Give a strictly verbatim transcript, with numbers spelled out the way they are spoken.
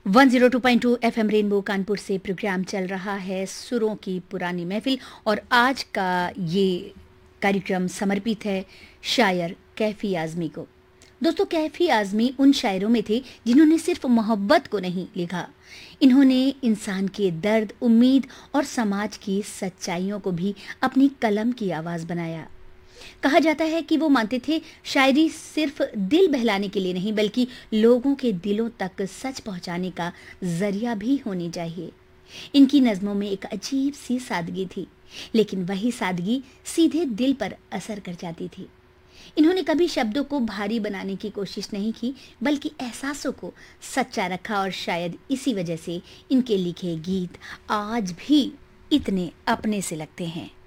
One zero two point two FM rainbow Kanpur से programme चल रहा है सुरों की पुरानी महफिल और आज का ये कार्यक्रम समर्पित है शायर कैफी आज़मी को। दोस्तों, कैफी आज़मी उन शायरों में थे जिन्होंने सिर्फ मोहब्बत को नहीं लिखा, इन्होंने इंसान के दर्द, उम्मीद और समाज की सच्चाइयों को भी अपनी कलम की आवाज़ बनाया। कहा जाता है कि वो मानते थे शायरी सिर्फ दिल बहलाने के लिए नहीं बल्कि लोगों के दिलों तक सच पहुंचाने का जरिया भी होनी चाहिए। इनकी नज़मों में एक अजीब सी सादगी थी, लेकिन वही सादगी सीधे दिल पर असर कर जाती थी। इन्होंने कभी शब्दों को भारी बनाने की कोशिश नहीं की, बल्कि एहसासों को सच्चा रखा और शायद इसी वजह से इनके लिखे गीत आज भी इतने अपने से लगते हैं।